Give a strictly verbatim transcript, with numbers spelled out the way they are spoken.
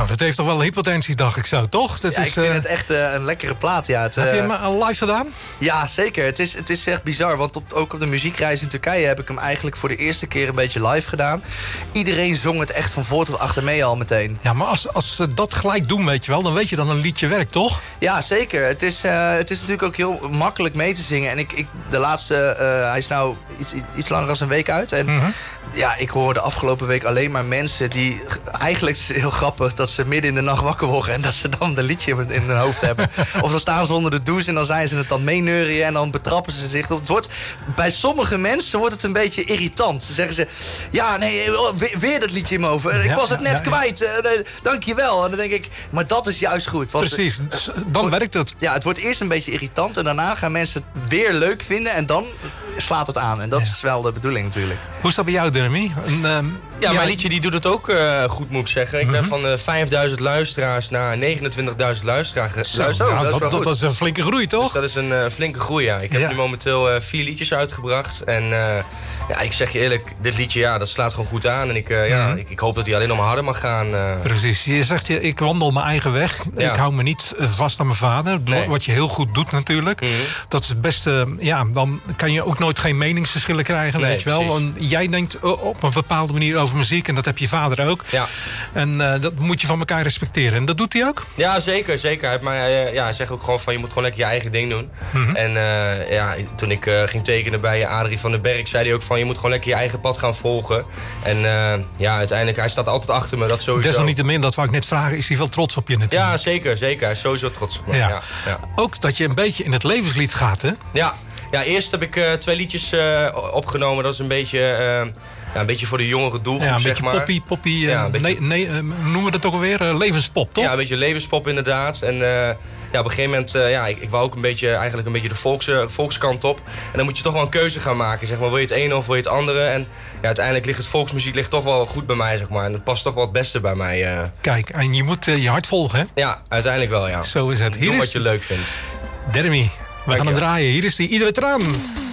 dat heeft toch wel een hypotensie, dacht ik zo, toch? Dat ja, is, ik vind uh... het echt uh, een lekkere plaat. Ja, het, uh... Heb je hem al live gedaan? Ja, zeker. Het is, het is echt bizar, want op, ook op de muziekreis in Turkije heb ik hem eigenlijk voor de eerste keer een beetje live gedaan. Iedereen zong het echt van voor tot achter mee al meteen. Ja, maar als, als ze dat gelijk doen, weet je wel, dan weet je dat een liedje werkt, toch? Ja, zeker. Het is, uh, het is natuurlijk ook heel makkelijk mee te zingen. En ik, ik de laatste, uh, hij is nou iets, iets langer dan een week uit. En mm-hmm. ja, ik hoor de afgelopen week alleen maar mensen die... Eigenlijk is het heel grappig dat ze midden in de nacht wakker worden en dat ze dan de liedje in hun hoofd hebben. Of dan staan ze onder de douche en dan zijn ze het dan meeneurien en dan betrappen ze zich. Het wordt, bij sommige mensen wordt het een beetje irritant. Dan zeggen ze, ja, nee, weer, weer dat liedje in mijn hoofd. Ik ja, was het net ja, ja. kwijt. Uh, dank je wel. En dan denk ik, maar dat is juist goed. Want precies, het, dan het, werkt het. Ja, het wordt eerst een beetje irritant en daarna gaan mensen het weer leuk vinden en dan slaat het aan. En dat ja. is wel de bedoeling natuurlijk. Hoe is dat bij jou, Jeremy? Een, um, ja, ja, mijn liedje die doet het ook uh, goed, moet ik zeggen. Ik ben mm-hmm. van uh, vijfduizend luisteraars naar negenentwintigduizend luisteraars. Zo, luisteraars. Nou, dat, dat, dat is een flinke groei, toch? Dus dat is een uh, flinke groei, ja. Ik heb ja. nu momenteel uh, vier liedjes uitgebracht. En uh, ja, ik zeg je eerlijk, dit liedje, ja, dat slaat gewoon goed aan. En ik, uh, ja, mm-hmm. ik, ik hoop dat hij alleen nog maar harder mag gaan. Uh. Precies. Je zegt, je, ik wandel mijn eigen weg. Ja. Ik hou me niet uh, vast aan mijn vader. Nee. Wat je heel goed doet natuurlijk. Mm-hmm. Dat is het beste. Ja, dan kan je ook nooit geen meningsverschillen krijgen, nee, weet je wel. Want jij denkt op een bepaalde manier over muziek en dat heb je vader ook. Ja. En uh, dat moet je van elkaar respecteren. En dat doet hij ook? Ja, zeker. zeker. Hij, maar, uh, ja, hij zegt ook gewoon van je moet gewoon lekker je eigen ding doen. Mm-hmm. En uh, ja, toen ik uh, ging tekenen bij Adrie van den Berg, zei hij ook van je moet gewoon lekker je eigen pad gaan volgen. En uh, ja, uiteindelijk, hij staat altijd achter me, dat sowieso. Desalniettemin, dat wou ik net vragen, is hij wel trots op je natuurlijk? Ja, zeker. zeker. Hij is sowieso trots op me. Ja. Ja, ja. Ook dat je een beetje in het levenslied gaat, hè? Ja. Ja, eerst heb ik uh, twee liedjes uh, opgenomen. Dat is een beetje, uh, ja, een beetje voor de jongere doelgroep, ja, een zeg beetje maar. poppy, poppy. Uh, ja, beetje... nee, nee, uh, noemen we dat ook alweer? Uh, levenspop, toch? Ja, een beetje levenspop inderdaad. En uh, ja, op een gegeven moment, uh, ja, ik, ik wou ook een beetje, eigenlijk een beetje de volks, uh, volkskant op. En dan moet je toch wel een keuze gaan maken, zeg maar. Wil je het ene of wil je het andere? En ja, uiteindelijk ligt het volksmuziek ligt toch wel goed bij mij, zeg maar. En dat past toch wel het beste bij mij. Uh. Kijk, en je moet uh, je hart volgen, hè? Ja, uiteindelijk wel, ja. Zo is het. Hier Doe is... wat je leuk vindt. Jeremy, we Dank gaan je. hem draaien. Hier is die Iedere Traan.